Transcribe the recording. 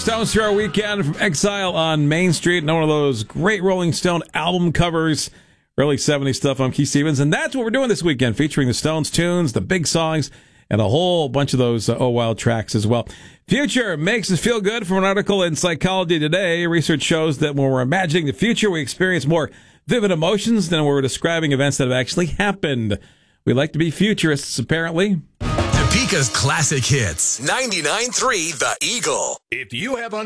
Stones through our weekend from Exile on Main Street, and one of those great Rolling Stone album covers, early 70s stuff. I'm Keith Stevens, and that's what we're doing this weekend, featuring the Stones tunes, the big songs, and a whole bunch of those Oh Wild tracks as well. Future makes us feel good. From an article in Psychology Today, research shows that when we're imagining the future, we experience more vivid emotions than when we're describing events that have actually happened. We like to be futurists, apparently. Topeka's classic hits. 99.3 The Eagle. If you have